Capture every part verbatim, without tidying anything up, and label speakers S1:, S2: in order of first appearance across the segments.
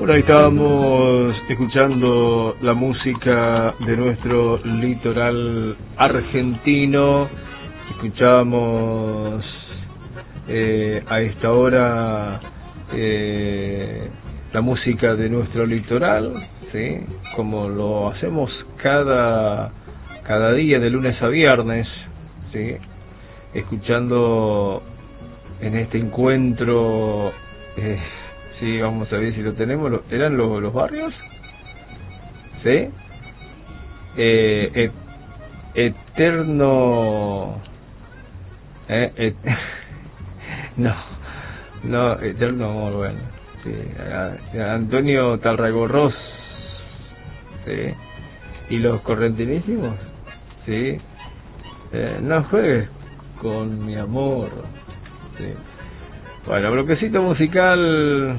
S1: Bueno, ahí estábamos escuchando la música de nuestro litoral argentino. Escuchábamos eh, a esta hora eh, la música de nuestro litoral, ¿sí? Como lo hacemos cada, cada día de lunes a viernes, ¿sí? Escuchando en este encuentro... Eh, Sí, vamos a ver si lo tenemos. ¿Eran los, los barrios? ¿Sí? Eh, et, eterno... Eh, et, no, no, eterno amor, bueno. Sí, a, a Antonio Tarragorros. ¿Sí? ¿Y los correntinísimos? ¿Sí? Eh, no juegues con mi amor. ¿Sí? Bueno, bloquecito musical.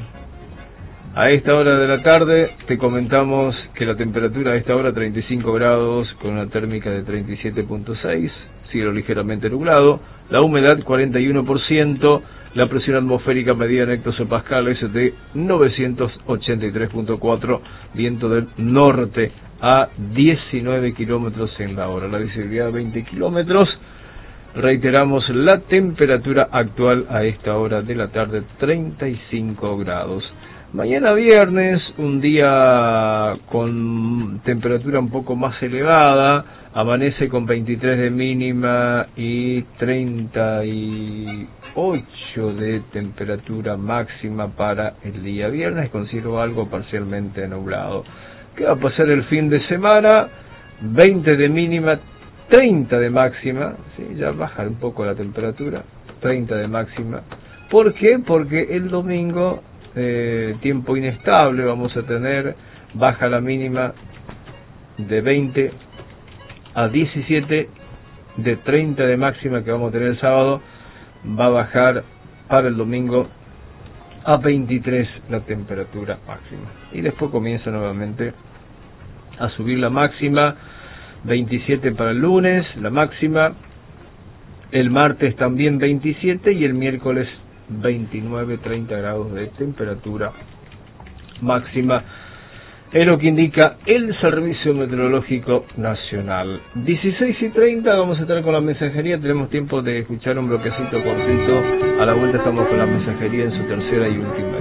S1: A esta hora de la tarde te comentamos que la temperatura a esta hora treinta y cinco grados con una térmica de treinta y siete punto seis, cielo ligeramente nublado, la humedad cuarenta y uno por ciento, la presión atmosférica medida en hectopascales de novecientos ochenta y tres punto cuatro, viento del norte a diecinueve kilómetros en la hora, la visibilidad veinte kilómetros. Reiteramos la temperatura actual a esta hora de la tarde, treinta y cinco grados. Mañana viernes, un día con temperatura un poco más elevada, amanece con veintitrés de mínima y treinta y ocho de temperatura máxima para el día viernes, con cielo algo parcialmente nublado. ¿Qué va a pasar el fin de semana? veinte de mínima, treinta de máxima, ¿sí? Ya baja un poco la temperatura, treinta de máxima. ¿Por qué? Porque el domingo, eh, tiempo inestable, vamos a tener, baja la mínima de veinte a diecisiete, de treinta de máxima que vamos a tener el sábado, va a bajar para el domingo a veintitrés la temperatura máxima. Y después comienza nuevamente a subir la máxima, veintisiete para el lunes, la máxima, el martes también veintisiete y el miércoles veintinueve, treinta grados de temperatura máxima, es lo que indica el Servicio Meteorológico Nacional. dieciséis y treinta, vamos a estar con la mensajería, tenemos tiempo de escuchar un bloquecito cortito, a la vuelta estamos con la mensajería en su tercera y última